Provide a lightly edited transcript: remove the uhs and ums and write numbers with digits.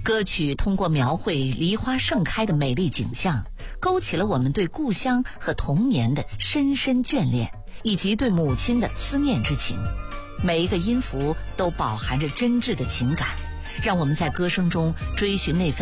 歌曲通过描绘梨花盛开的美丽景象，勾起了我们对故乡和童年的深深眷恋，以及对母亲的思念之情。每一个音符都饱含着真挚的情感，让我们在歌声中追寻那份